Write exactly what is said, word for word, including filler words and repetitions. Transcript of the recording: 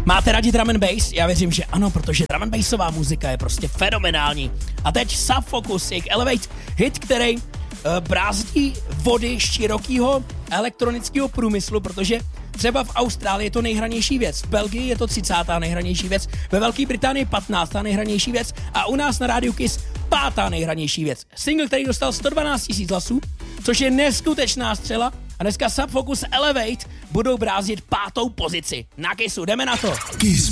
Máte rádi drum and bass? Já věřím, že ano, protože drum and bassová muzika je prostě fenomenální. A teď Sub Focus, jejich Elevate, hit, který uh, brázdí vody širokého elektronického průmyslu, protože třeba v Austrálii je to nejhranější věc, v Belgii je to třicátá nejhranější věc, ve Velké Británii patnáctá nejhranější věc a u nás na rádiu Kiss pátá nejhranější věc. Single, který dostal sto dvanáct tisíc hlasů, což je neskutečná střela. A dneska Sub Focus Elevate budou brázdit pátou pozici. Na Kissu, jdeme na to. Kiss